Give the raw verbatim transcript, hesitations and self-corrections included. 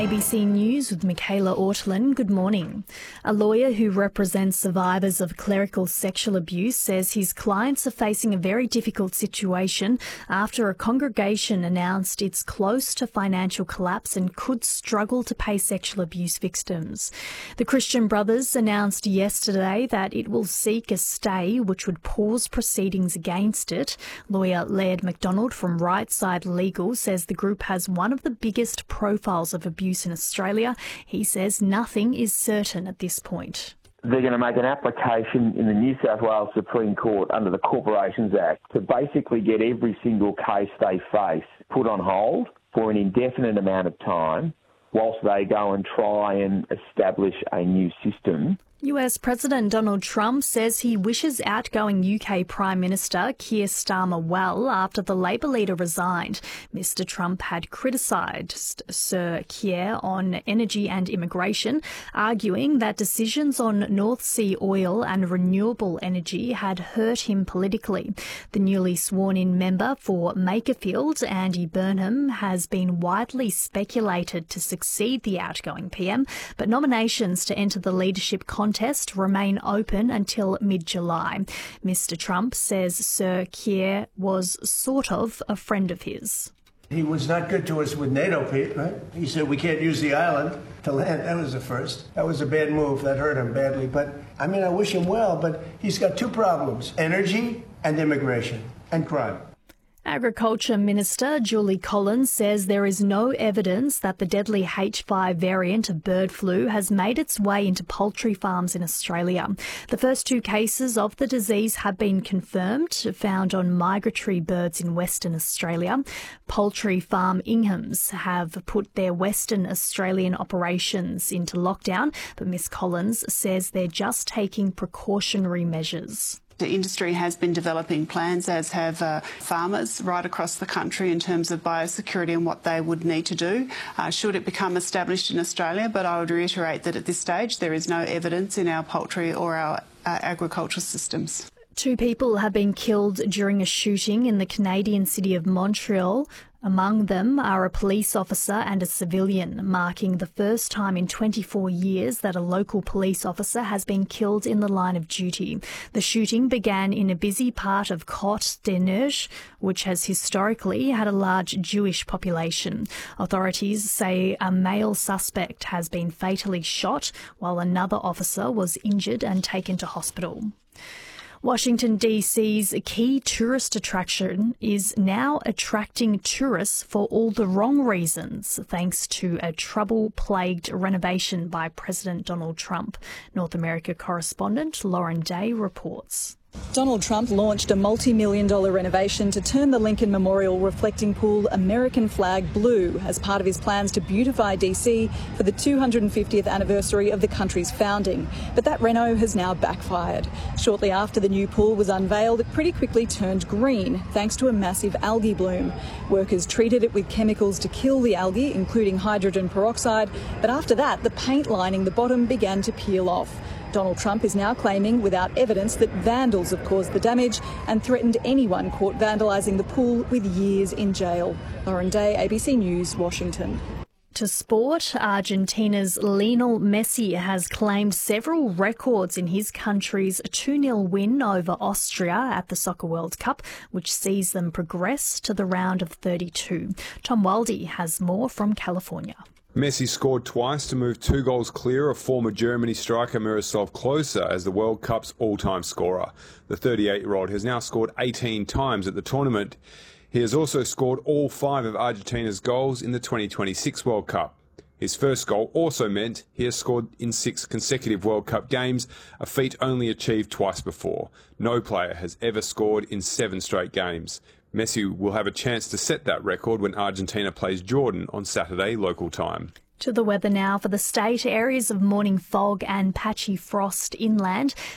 A B C News with Michaela Ortlin. Good morning. A lawyer who represents survivors of clerical sexual abuse says his clients are facing a very difficult situation after a congregation announced it's close to financial collapse and could struggle to pay sexual abuse victims. The Christian Brothers announced yesterday that it will seek a stay which would pause proceedings against it. Lawyer Laird McDonald from Right Side Legal says the group has one of the biggest profiles of abuse in Australia. He says nothing is certain at this point. They're going to make an application in the New South Wales Supreme Court under the Corporations Act to basically get every single case they face put on hold for an indefinite amount of time whilst they go and try and establish a new system. U S President Donald Trump says he wishes outgoing U K Prime Minister Keir Starmer well after the Labor leader resigned. Mister Trump had criticised Sir Keir on energy and immigration, arguing that decisions on North Sea oil and renewable energy had hurt him politically. The newly sworn-in member for Makerfield, Andy Burnham, has been widely speculated to succeed the outgoing P M, but nominations to enter the leadership contest contest remain open until mid-July. Mister Trump says Sir Keir was sort of a friend of his. He was not good to us with NATO, Pete, right? He said we can't use the island to land. That was the first. That was a bad move. That hurt him badly. But, I mean, I wish him well, but he's got two problems, energy and immigration and crime. Agriculture Minister Julie Collins says there is no evidence that the deadly H five variant of bird flu has made its way into poultry farms in Australia. The first two cases of the disease have been confirmed, found on migratory birds in Western Australia. Poultry farm Inghams have put their Western Australian operations into lockdown, but Miss Collins says they're just taking precautionary measures. The industry has been developing plans, as have uh, farmers right across the country, in terms of biosecurity and what they would need to do uh, should it become established in Australia. But I would reiterate that at this stage there is no evidence in our poultry or our uh, agricultural systems. Two people have been killed during a shooting in the Canadian city of Montreal. Among them are a police officer and a civilian, marking the first time in twenty-four years that a local police officer has been killed in the line of duty. The shooting began in a busy part of Côte des Neiges, which has historically had a large Jewish population. Authorities say a male suspect has been fatally shot, while another officer was injured and taken to hospital. Washington D C's key tourist attraction is now attracting tourists for all the wrong reasons, thanks to a trouble-plagued renovation by President Donald Trump. North America correspondent Lauren Day reports. Donald Trump launched a multi-million dollar renovation to turn the Lincoln Memorial reflecting pool American flag blue as part of his plans to beautify D C for the two hundred fiftieth anniversary of the country's founding. But that reno has now backfired. Shortly after the new pool was unveiled, it pretty quickly turned green thanks to a massive algae bloom. Workers treated it with chemicals to kill the algae, including hydrogen peroxide, but after that, the paint lining the bottom began to peel off. Donald Trump is now claiming without evidence that vandals have caused the damage and threatened anyone caught vandalising the pool with years in jail. Lauren Day, A B C News, Washington. To sport, Argentina's Lionel Messi has claimed several records in his country's two nil win over Austria at the Soccer World Cup, which sees them progress to the round of thirty-two. Tom Waldy has more from California. Messi scored twice to move two goals clear of former Germany striker Miroslav Klose as the World Cup's all-time scorer. The thirty-eight-year-old has now scored eighteen times at the tournament. He has also scored all five of Argentina's goals in the twenty twenty-six World Cup. His first goal also meant he has scored in six consecutive World Cup games, a feat only achieved twice before. No player has ever scored in seven straight games. Messi will have a chance to set that record when Argentina plays Jordan on Saturday local time. To the weather now for the state. Areas of morning fog and patchy frost inland.